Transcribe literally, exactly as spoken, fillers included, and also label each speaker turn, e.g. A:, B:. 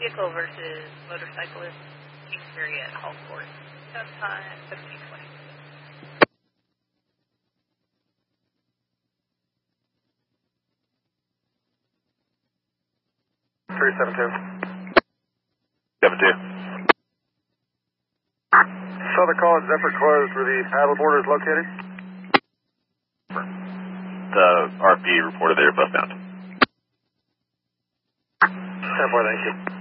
A: vehicle versus motorcyclist, Kingsbury at Hall Court. Stop time seventeen twenty.
B: three seven two.
C: seven two.
B: Southern College Zephyr closed where the paddleboard is located.
C: The R P reported there, bus bound.
B: ten four, thank you.